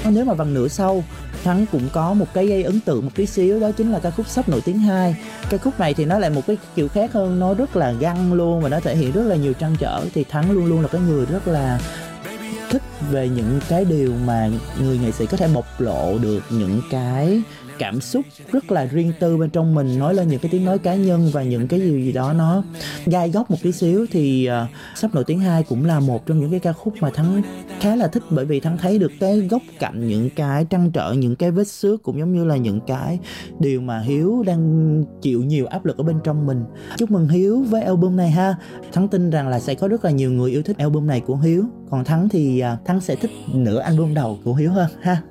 Nếu mà bằng nửa sau, Thắng cũng có một cái gây ấn tượng một tí xíu, đó chính là ca khúc Sắp Nổi Tiếng 2. Ca khúc này thì nó lại một cái kiểu khác hơn, nó rất là găng luôn và nó thể hiện rất là nhiều trăn trở. Thì Thắng luôn luôn là cái người rất là thích về những cái điều mà người nghệ sĩ có thể bộc lộ được những cái cảm xúc rất là riêng tư bên trong mình, nói lên những cái tiếng nói cá nhân và những cái gì đó nó gai góc một tí xíu. Thì Sắp Nổi Tiếng 2 cũng là một trong những cái ca khúc mà Thắng khá là thích, bởi vì Thắng thấy được cái góc cạnh, những cái trăn trở, những cái vết xước, cũng giống như là những cái điều mà Hiếu đang chịu nhiều áp lực ở bên trong mình. Chúc mừng Hiếu với album này ha. Thắng tin rằng là sẽ có rất là nhiều người yêu thích album này của Hiếu. Còn Thắng thì Thắng sẽ thích nửa album đầu của Hiếu hơn ha.